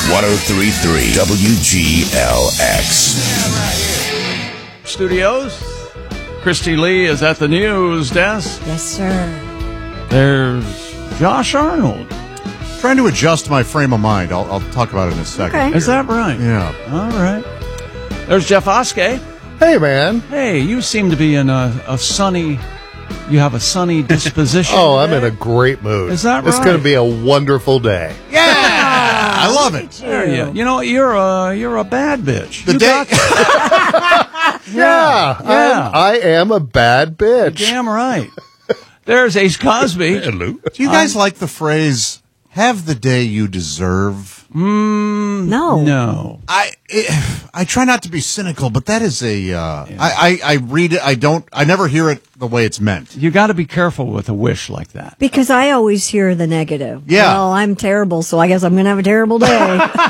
103.3 WGLX. Studios. Christy Lee is at the news desk. Yes, sir. There's Josh Arnold. Trying to adjust my frame of mind. I'll talk about it in a second. Okay. Is that right? Yeah. All right. There's Jeff Oskey. Hey, man. Hey, you seem to be in a sunny... You have a sunny disposition. Oh, I'm in a great mood. Is that It's right? going to be a wonderful day. Yeah! I love it. There you know, you're a bad bitch. The You day- got- Yeah. I am a bad bitch. Damn right. There's Ace Cosby. Hello. Do you guys like the phrase, have the day you deserve? No. No. I try not to be cynical, but that is I read it, I never hear it the way it's meant. You got to be careful with a wish like that. Because I always hear the negative. Yeah. Well, I'm terrible, so I guess I'm going to have a terrible day.